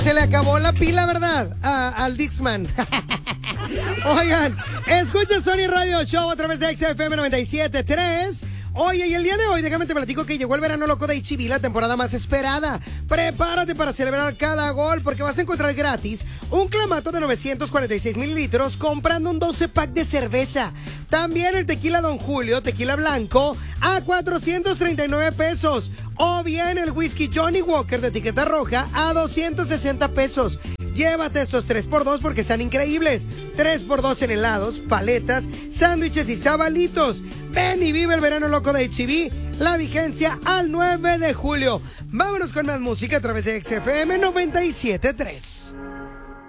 Se le acabó la pila, ¿verdad? Al Dixman. Oigan, escucha Sony Radio Show a través de XFM 97.3. Oye, y el día de hoy, déjame te platico que llegó el verano loco de H-E-B, la temporada más esperada. Prepárate para celebrar cada gol porque vas a encontrar gratis un clamato de 946 mililitros comprando un 12-pack de cerveza. También el tequila Don Julio, tequila blanco, a 439 pesos. O bien el whisky Johnny Walker de etiqueta roja a 260 pesos. Llévate estos 3x2 porque están increíbles. 3x2 en helados, paletas, sándwiches y sabalitos. Ven y vive el verano loco de H-E-B. La vigencia al 9 de julio. Vámonos con más música a través de XFM 97.3.